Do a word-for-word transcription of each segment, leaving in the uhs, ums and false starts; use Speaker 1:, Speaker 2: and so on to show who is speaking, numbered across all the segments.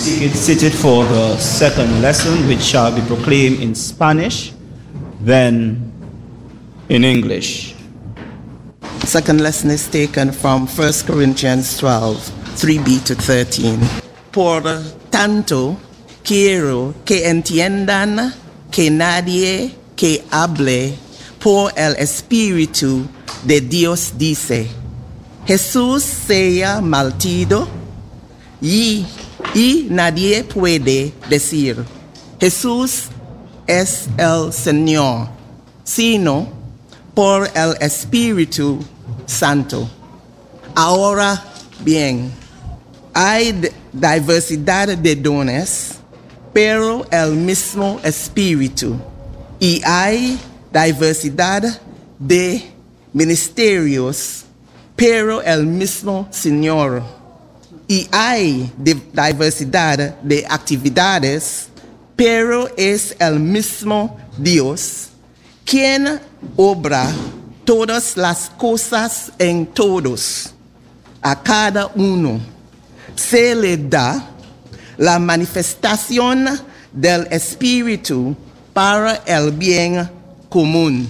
Speaker 1: Get seated for the second lesson, which shall be proclaimed in Spanish, then in English.
Speaker 2: Second lesson is taken from First Corinthians twelve, three b to thirteen. Por tanto, quiero que entiendan que nadie que hable por el Espíritu de Dios dice, Jesús sea maldito, y, y nadie puede decir, Jesús es el Señor, sino por el Espíritu Santo. Ahora bien, hay diversidad de dones, pero el mismo Espíritu, y hay diversidad de ministerios, pero el mismo Señor. Y hay diversidad de actividades, pero es el mismo Dios, quien obra todas las cosas en todos. A cada uno se le da la manifestación del Espíritu para el bien común.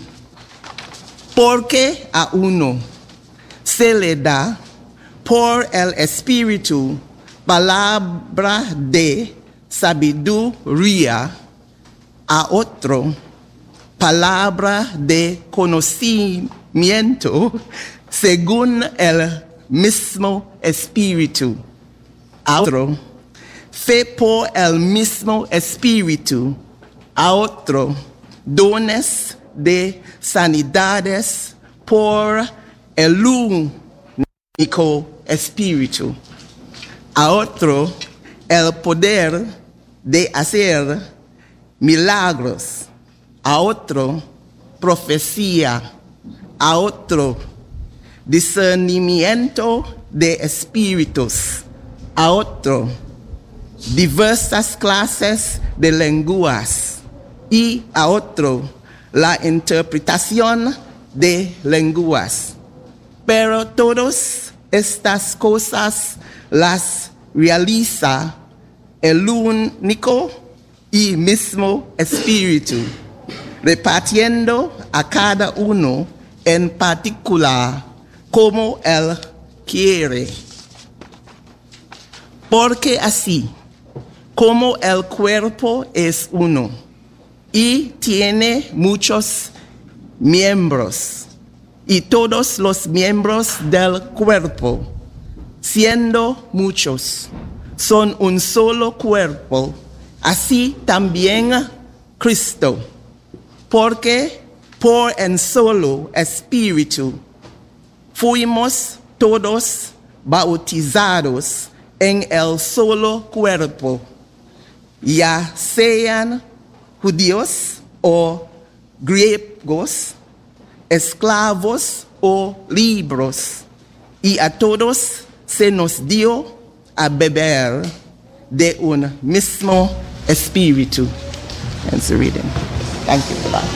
Speaker 2: Porque a uno se le da por el Espíritu palabra de sabiduría, a otro palabra de conocimiento según el mismo Espíritu, a otro fe por el mismo Espíritu, a otro dones de sanidades por el único Espíritu, a otro el poder de hacer milagros, a otro profecía, a otro discernimiento de espíritus, a otro diversas clases de lenguas y a otro la interpretación de lenguas. Pero todas estas cosas las realiza el único y mismo Espíritu, repartiendo a cada uno en particular como Él quiere. Porque así como el cuerpo es uno y tiene muchos miembros, y todos los miembros del cuerpo, siendo muchos, son un solo cuerpo, así también Cristo. Porque por un solo Espíritu fuimos todos bautizados en el solo cuerpo, ya sean judíos o griegos, esclavos o libres, y a todos se nos dio a beber de un mismo Espíritu. That's the reading. Thank you for that.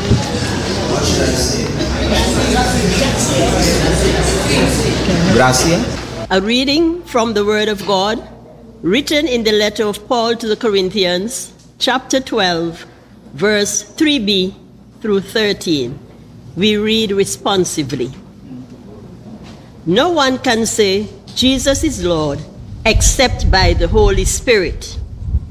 Speaker 1: Gracias.
Speaker 3: A reading from the Word of God, written in the letter of Paul to the Corinthians, chapter twelve, verse three b through thirteen. We read responsively. No one can say Jesus is Lord except by the Holy Spirit.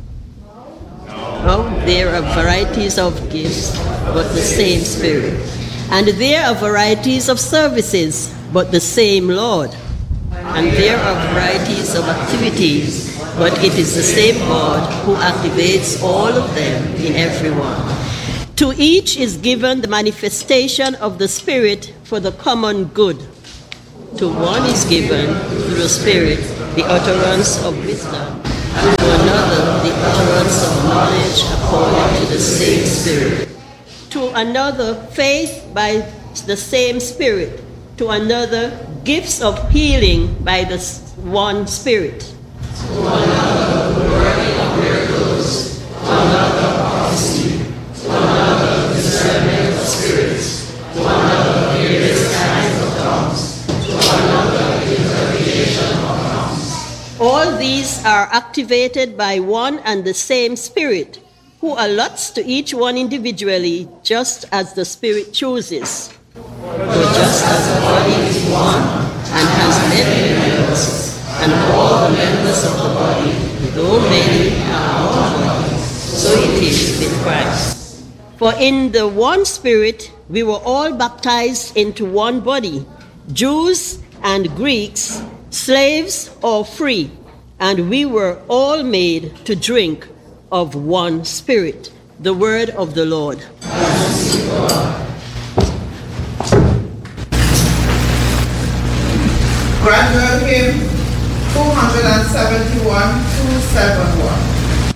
Speaker 3: No, there are varieties of gifts, but the same Spirit. And there are varieties of services, but the same Lord. And there are varieties of activities, but it is the same God who activates all of them in everyone. To each is given the manifestation of the Spirit for the common good. To one is given, through the Spirit, the utterance of wisdom, and to another the utterance of knowledge according to the same Spirit. To another, faith by the same Spirit. To another, gifts of healing by the one Spirit. To another, the working of miracles. To another, prophecy. To another, discernment of spirits. To another, various kinds of tongues. To another, interpretation of tongues. All these us are activated by one and the same Spirit, who allots to each one individually just as the Spirit chooses. For just as the body is one and has many members, and all the members of the body, though many, are one body, so it is with Christ. For in the one Spirit we were all baptized into one body, Jews and Greeks, slaves or free, and we were all made to drink of one Spirit. The word of the Lord.
Speaker 4: Graduate hymn two seventy-one, two seventy-one.